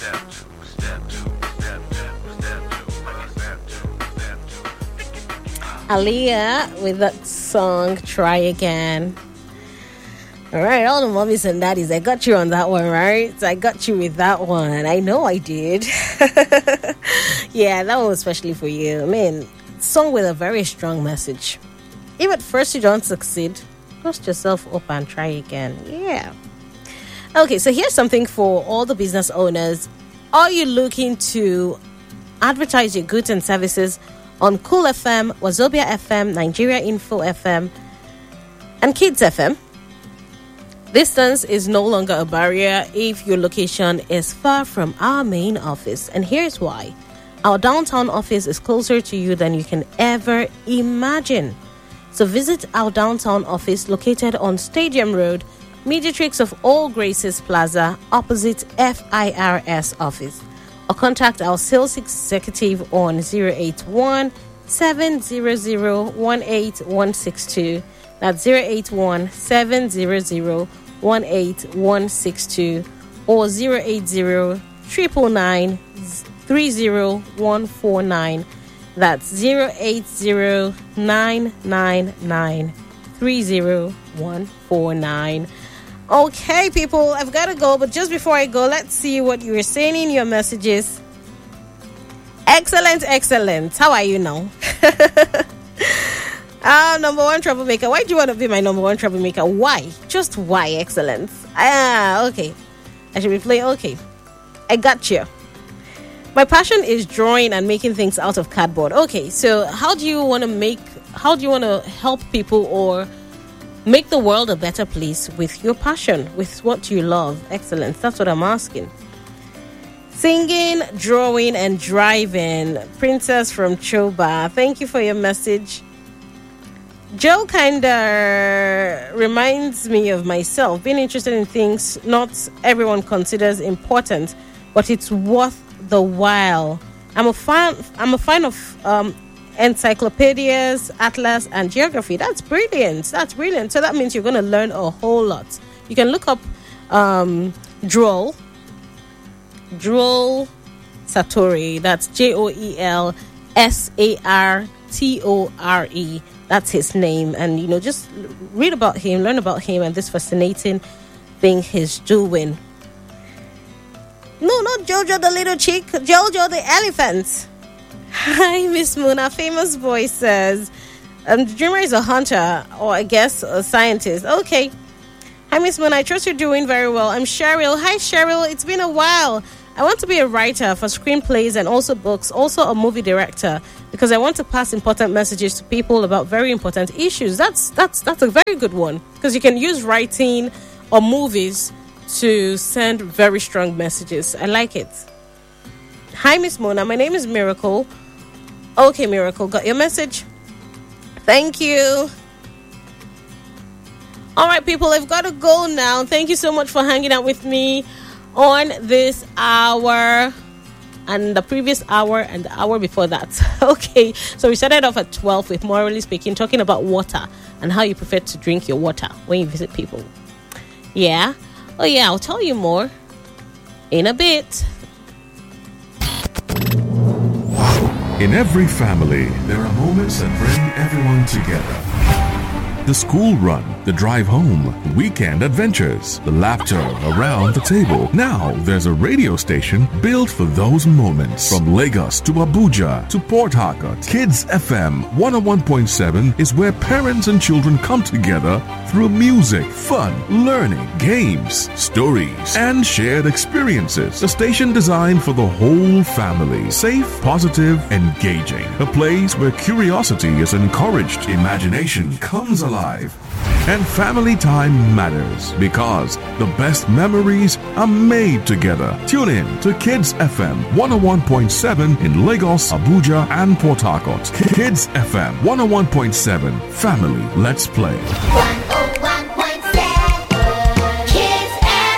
Aaliyah with that song, Try Again. All right, all the mommies and daddies, I got you on that one, right? I got you with that one. I know I did. Yeah, that one was especially for you. I mean, song with a very strong message. If at first you don't succeed, dust yourself up and try again. Yeah. Okay, so here's something for all the business owners. Are you looking to advertise your goods and services on Cool FM, Wazobia FM, Nigeria Info FM, and Kids FM? Distance is no longer a barrier if your location is far from our main office. And here's why. Our downtown office is closer to you than you can ever imagine. So visit our downtown office located on Stadium Road, mediatrix of All Graces Plaza, opposite FIRS office. Or contact our sales executive on 081 700 18162. That's 081 700 18162 or 080 999 30149. That's 080 999 30149. Okay, people, I've got to go, but just before I go, let's see what you were saying in your messages. Excellent. How are you now? Number one troublemaker. Why do you want to be my number one troublemaker? Why? Just why? Excellent. Okay. I should be playing. Okay. I got you. My passion is drawing and making things out of cardboard. Okay, so how do you want to help people or make the world a better place with your passion, with what you love? Excellent. That's what I'm asking. Singing, drawing, and driving. Princess from Choba. Thank you for your message. Joe kind of reminds me of myself. Being interested in things not everyone considers important, but it's worth the while. I'm a fan of encyclopedias, atlas, and geography. That's brilliant. So that means you're going to learn a whole lot. You can look up Joel Sartore. That's JoelSartore. That's his name. And, just read about him, learn about him, and this fascinating thing he's doing. No, not Jojo the little chick. Jojo the elephant. Hi, Miss Moon. Our famous boy says, the dreamer is a hunter, or I guess a scientist. Okay. Hi, Miss Moon. I trust you're doing very well. I'm Cheryl. Hi, Cheryl. It's been a while. I want to be a writer for screenplays and also books, also a movie director, because I want to pass important messages to people about very important issues. That's a very good one, because you can use writing or movies to send very strong messages. I like it. Hi, Miss Mona. My name is Miracle. Okay, Miracle. Got your message? Thank you. All right, people. I've got to go now. Thank you so much for hanging out with me on this hour and the previous hour and the hour before that. Okay, so we started off at 12 with Morally Speaking, talking about water and how you prefer to drink your water when you visit people. Yeah. Oh, yeah, I'll tell you more in a bit. In every family, there are moments that bring everyone together. The school run, the drive home, weekend adventures, the laughter around the table. Now there's a radio station built for those moments. From Lagos to Abuja to Port Harcourt, Kids FM 101.7 is where parents and children come together through music, fun, learning, games, stories, and shared experiences. A station designed for the whole family. Safe, positive, engaging. A place where curiosity is encouraged, imagination comes alive, and family time matters because the best memories are made together. Tune in to Kids FM 101.7 in Lagos, Abuja, and Port Harcourt. Kids FM 101.7. Family, let's play. 101.7 Kids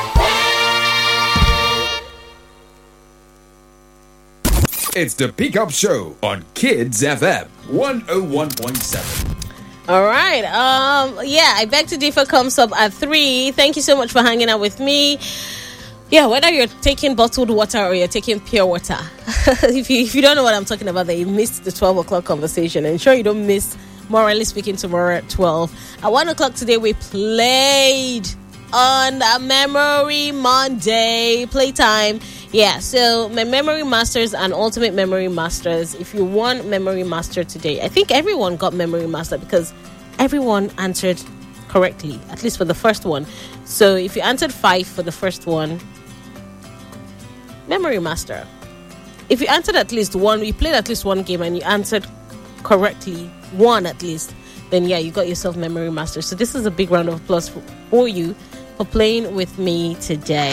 FM. It's the Pick Up Show on Kids FM 101.7. All right. I beg to differ comes up at 3. Thank you so much for hanging out with me. Yeah, whether you're taking bottled water or you're taking pure water. if you don't know what I'm talking about, then you missed the 12 o'clock conversation. And sure you don't miss Morally Speaking tomorrow at 12. At 1 o'clock today, we played on a Memory Monday playtime. Yeah, so my Memory Masters and Ultimate Memory Masters. If you want Memory Master today, I think everyone got Memory Master because everyone answered correctly, at least for the first one. So if you answered 5 for the first one, Memory Master. If you answered at least one, you played at least one game and you answered correctly, one at least, then yeah, you got yourself Memory Master. So this is a big round of applause for you for playing with me today.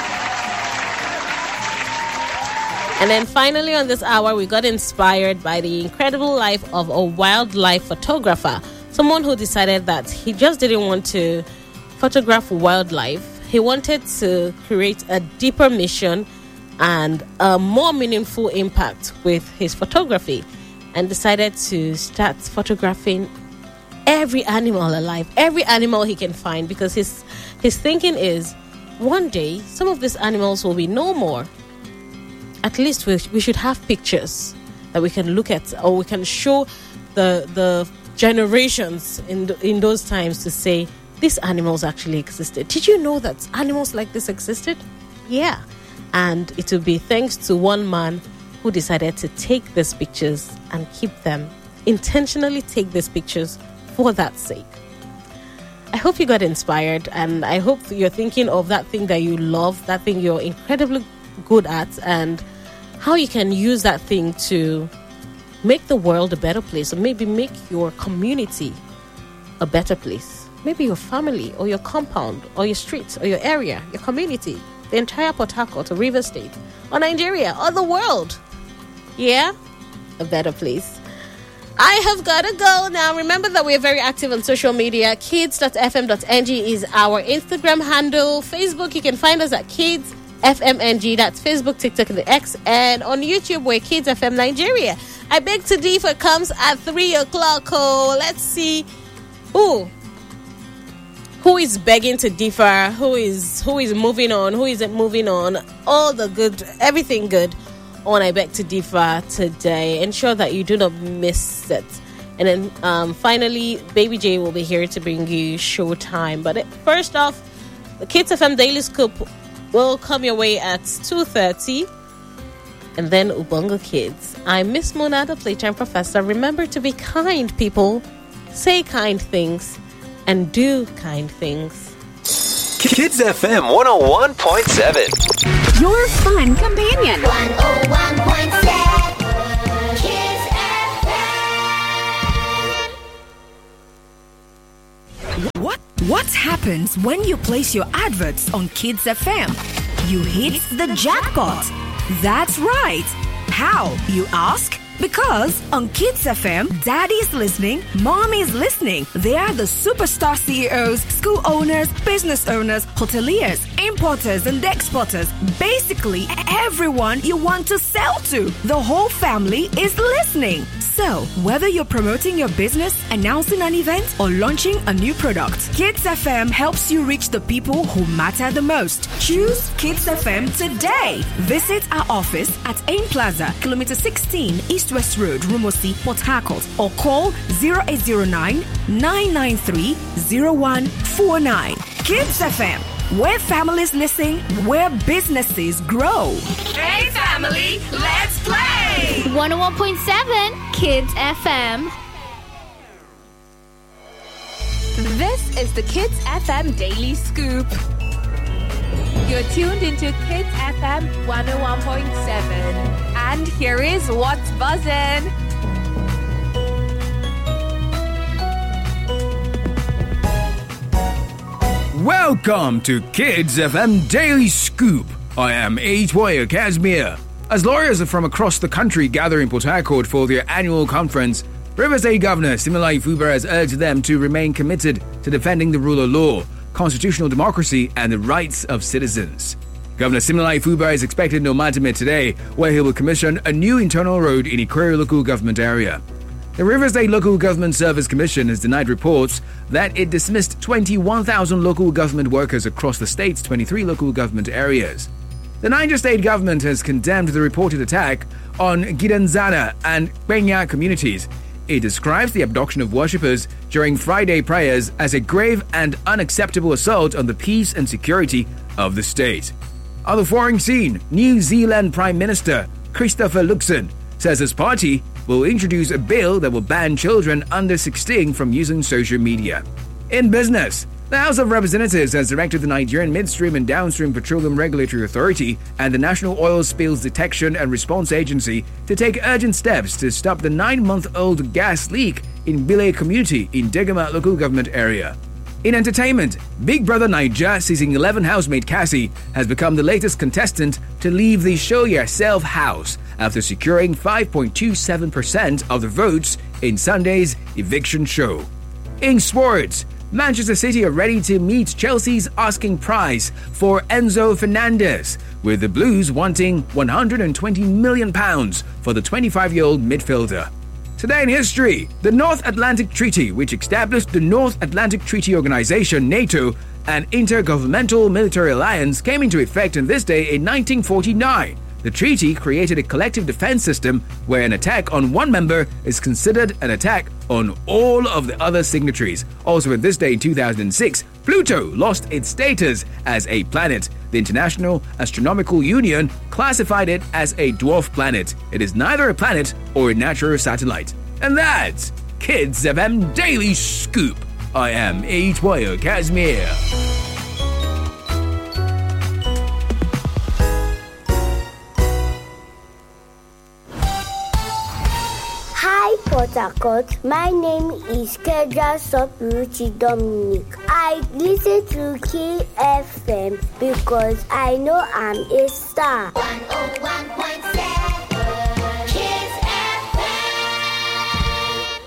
And then finally on this hour, we got inspired by the incredible life of a wildlife photographer. Someone who decided that he just didn't want to photograph wildlife. He wanted to create a deeper mission and a more meaningful impact with his photography, and decided to start photographing every animal alive, every animal he can find, because his thinking is one day some of these animals will be no more. At least we should have pictures that we can look at, or we can show the generations in those times to say these animals actually existed. Did you know that animals like this existed? Yeah. And it will be thanks to one man who decided to take these pictures and keep them, intentionally take these pictures for that sake. I hope you got inspired, and I hope you're thinking of that thing that you love, that thing you're incredibly good at, and how you can use that thing to make the world a better place, or maybe make your community a better place. Maybe your family, or your compound, or your street, or your area, your community, the entire Port Harcourt, or River State, or Nigeria, or the world. Yeah? A better place. I have got to go now. Remember that we're very active on social media. Kids.fm.ng is our Instagram handle. Facebook, you can find us at KidsFMNG. That's Facebook, TikTok, and the X. And on YouTube, we're Kids FM Nigeria. I Beg to Differ comes at 3 o'clock. Oh, let's see. Who is begging to differ? Who is moving on? Who isn't moving on? All the good, everything good on I Beg to Differ today. Ensure that you do not miss it. And then finally, Baby J will be here to bring you Showtime. But first off, the Kids FM Daily Scoop will come your way at 2:30. And then Ubongo Kids. I'm Miss Mona, the Playtime Professor. Remember to be kind, people. Say kind things. And do kind things. Kids FM 101.7. Your fun companion. 101.7 Kids FM. What happens when you place your adverts on Kids FM? You hit the jackpot. That's right. How, you ask? Because on Kids FM, Daddy's listening, Mommy's listening. They are the superstar CEOs, school owners, business owners, hoteliers, importers, and exporters. Basically, everyone you want to sell to. The whole family is listening. So, whether you're promoting your business, announcing an event, or launching a new product, Kids FM helps you reach the people who matter the most. Choose Kids FM today. Visit our office at Aim Plaza, Kilometer 16, East West Road, Rumosi, Port Harcourt, or call 0809 993 0149. Kids FM, where families listen, where businesses grow. Hey family, let's play! 101.7 Kids FM. This is the Kids FM Daily Scoop. You're tuned into Kids FM 101.7. And here is what's buzzing. Welcome to Kids FM Daily Scoop. I am Aitwaya Casimir. As lawyers from across the country gather in Port Harcourt for their annual conference, River State Governor Similai Fuba has urged them to remain committed to defending the rule of law, constitutional democracy, and the rights of citizens. Governor Similai Fuba is expected in Omadime today, where he will commission a new internal road in Ikwere local government area. The Riversdale Local Government Service Commission has denied reports that it dismissed 21,000 local government workers across the state's 23 local government areas. The Niger State government has condemned the reported attack on Gidanzana and Kenya communities. It describes the abduction of worshippers during Friday prayers as a grave and unacceptable assault on the peace and security of the state. On the foreign scene, New Zealand Prime Minister Christopher Luxon says his party will introduce a bill that will ban children under 16 from using social media. In business, the House of Representatives has directed the Nigerian Midstream and Downstream Petroleum Regulatory Authority and the National Oil Spills Detection and Response Agency to take urgent steps to stop the 9-month-old gas leak in Bile community in Degama local government area. In entertainment, Big Brother Naija season 11 housemate Cassie has become the latest contestant to leave the Show Yourself house after securing 5.27% of the votes in Sunday's eviction show. In sports, Manchester City are ready to meet Chelsea's asking price for Enzo Fernandez, with the Blues wanting £120 million for the 25-year-old midfielder. Today in history, the North Atlantic Treaty, which established the North Atlantic Treaty Organization, NATO, an intergovernmental military alliance, came into effect on this day in 1949. The treaty created a collective defense system where an attack on one member is considered an attack on all of the other signatories. Also on this day in 2006, Pluto lost its status as a planet. The International Astronomical Union classified it as a dwarf planet. It is neither a planet or a natural satellite. And that's Kids FM Daily Scoop. I am H.Y. Casimir. Hi, Port Harcourt. My name is Kedra Sopuruchi Dominic. I listen to KFM because I know I'm a star. 101.7 Kids FM.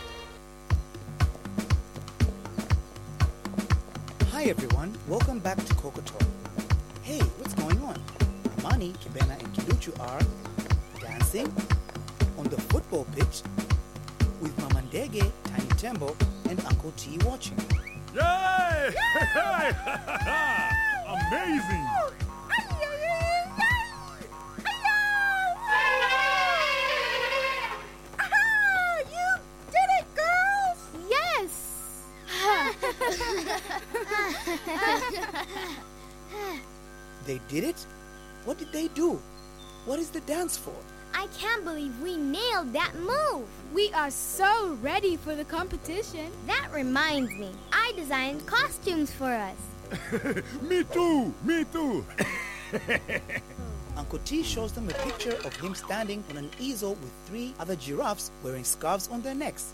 Hi everyone, welcome back to Coco Talk. Hey, what's going on? Amani, Kibena, and Kiduchu are dancing on the football pitch with Mamandege, Tiny Tembo, and Uncle T watching. Yay! Amazing! You did it, girls! Yes! They did it? What did they do? What is the dance for? I can't believe we nailed that move. We are so ready for the competition. That reminds me, I designed costumes for us. Me too! Me too! Uncle T shows them a picture of him standing on an easel with 3 other giraffes wearing scarves on their necks.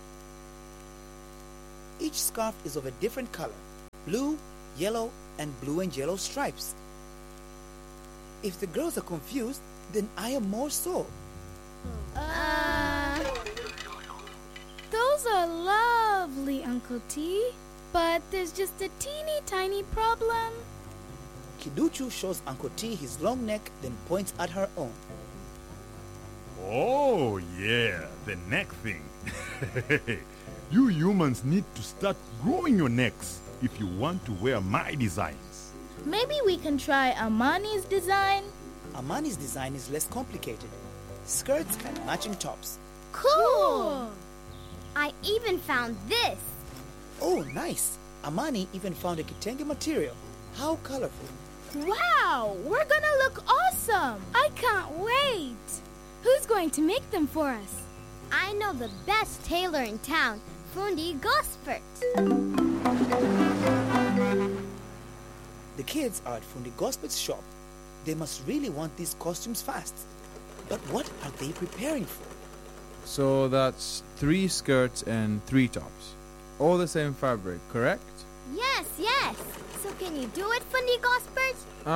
Each scarf is of a different color: blue, yellow, and blue and yellow stripes. If the girls are confused, then I am more so. Those are lovely, Uncle T. But there's just a teeny tiny problem. Kiduchu shows Uncle T his long neck, then points at her own. Oh, yeah, the neck thing. You humans need to start growing your necks if you want to wear my designs. Maybe we can try Amani's design. Amani's design is less complicated. Skirts and matching tops. Cool! I even found this. Oh, nice. Amani even found a kitenge material. How colorful. Wow, we're gonna look awesome. I can't wait. Who's going to make them for us? I know the best tailor in town, Fundi Gospert. The kids are at Fundi Gospert's shop. They must really want these costumes fast. But what are they preparing for? So that's 3 skirts and 3 tops. All the same fabric, correct? Yes. So can you do it, Fundi Gospert?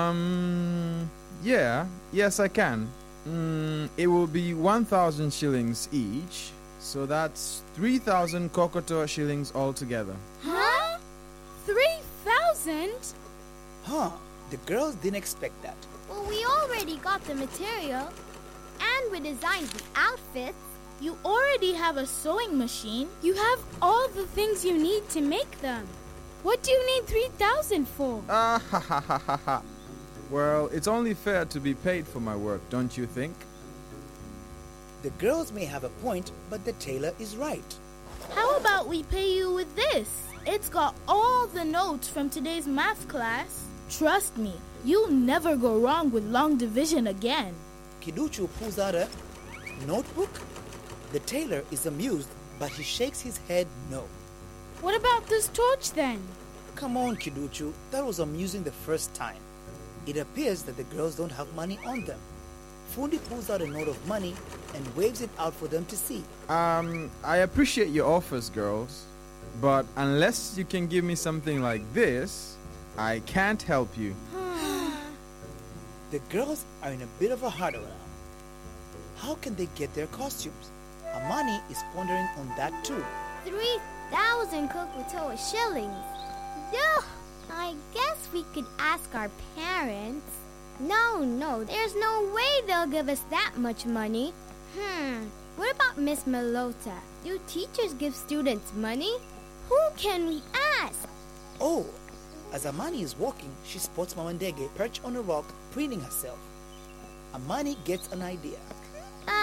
Yes I can. It will be 1,000 shillings each. So that's 3,000 Kokoto shillings altogether. Huh? 3,000? Huh, the girls didn't expect that. Well, we already got the material. And we designed the outfits. You already have a sewing machine. You have all the things you need to make them. What do you need 3,000 for? Ha ha ha ha ha. Well, it's only fair to be paid for my work, don't you think? The girls may have a point, but the tailor is right. How about we pay you with this? It's got all the notes from today's math class. Trust me, you'll never go wrong with long division again. Kiduchu pulls out a notebook. The tailor is amused, but he shakes his head no. What about this torch then? Come on, Kiduchu, that was amusing the first time. It appears that the girls don't have money on them. Fundi pulls out a note of money and waves it out for them to see. I appreciate your offers, girls, but unless you can give me something like this, I can't help you. The girls are in a bit of a huddle now. How can they get their costumes? Amani is pondering on that too. 3,000 Kokotoa shillings. Duh! I guess we could ask our parents. No, there's no way they'll give us that much money. What about Miss Melota? Do teachers give students money? Who can we ask? Oh, as Amani is walking, she spots Mamandege perched on a rock, preening herself. Amani gets an idea.